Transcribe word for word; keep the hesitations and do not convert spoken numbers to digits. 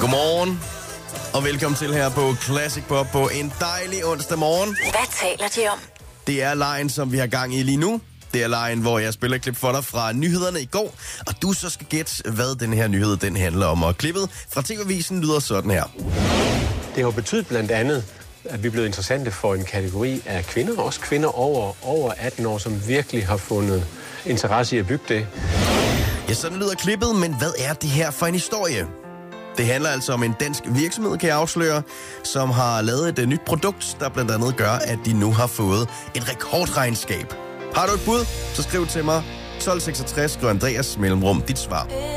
Godmorgen, og velkommen til her på Classic Pop på en dejlig onsdag morgen. Hvad taler de om? Det er lejen, som vi har gang i lige nu. Det er lejen, hvor jeg spiller et klip for dig fra nyhederne i går, og du så skal gætte, hvad den her nyhed den handler om. Og klippet fra T V-avisen lyder sådan her. Det har jo betydet blandt andet, at vi er blevet interessante for en kategori af kvinder, også kvinder over, over atten år, som virkelig har fundet interesse i at bygge det. Ja, sådan lyder klippet, men hvad er det her for en historie? Det handler altså om en dansk virksomhed, kan jeg afsløre, som har lavet et uh, nyt produkt, der blandt andet gør, at de nu har fået et rekordregnskab. Har du et bud, så skriv til mig tolv seksogtres, skriv Andreas mellemrum dit svar.